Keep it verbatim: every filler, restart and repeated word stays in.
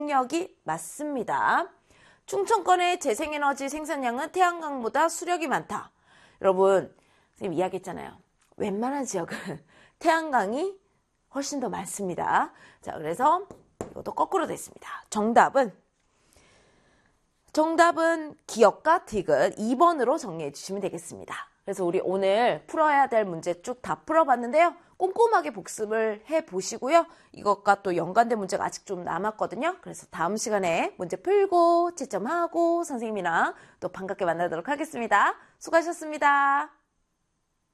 능력이 맞습니다. 충청권의 재생에너지 생산량은 태양광보다 수력이 많다. 여러분, 선생님 이야기했잖아요. 웬만한 지역은 태양광이 훨씬 더 많습니다. 자, 그래서 이것도 거꾸로 됐습니다. 정답은 정답은 기역과 디귿 이 번으로 정리해 주시면 되겠습니다. 그래서 우리 오늘 풀어야 될 문제 쭉 다 풀어봤는데요. 꼼꼼하게 복습을 해보시고요. 이것과 또 연관된 문제가 아직 좀 남았거든요. 그래서 다음 시간에 문제 풀고 채점하고 선생님이랑 또 반갑게 만나도록 하겠습니다. 수고하셨습니다.